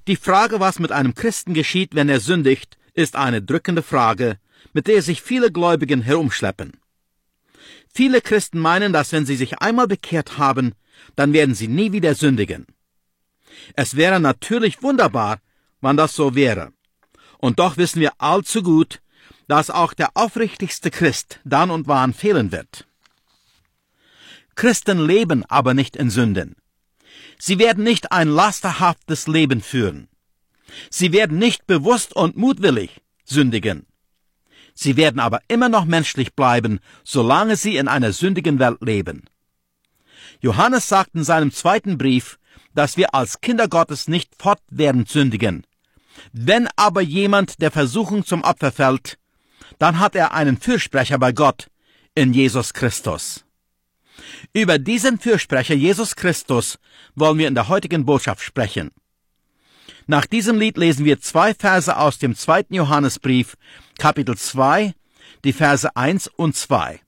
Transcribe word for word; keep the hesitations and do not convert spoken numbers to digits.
Die Frage, was mit einem Christen geschieht, wenn er sündigt, ist eine drückende Frage, mit der sich viele Gläubigen herumschleppen. Viele Christen meinen, dass wenn sie sich einmal bekehrt haben, dann werden sie nie wieder sündigen. Es wäre natürlich wunderbar, wenn das so wäre. Und doch wissen wir allzu gut, dass auch der aufrichtigste Christ dann und wann fehlen wird. Christen leben aber nicht in Sünden. Sie werden nicht ein lasterhaftes Leben führen. Sie werden nicht bewusst und mutwillig sündigen. Sie werden aber immer noch menschlich bleiben, solange sie in einer sündigen Welt leben. Johannes sagt in seinem zweiten Brief, dass wir als Kinder Gottes nicht fortwährend sündigen. Wenn aber jemand der Versuchung zum Opfer fällt, dann hat er einen Fürsprecher bei Gott in Jesus Christus. Über diesen Fürsprecher Jesus Christus wollen wir in der heutigen Botschaft sprechen. Nach diesem Lied lesen wir zwei Verse aus dem zweiten Johannesbrief, Kapitel zwei, die Verse eins und zwei.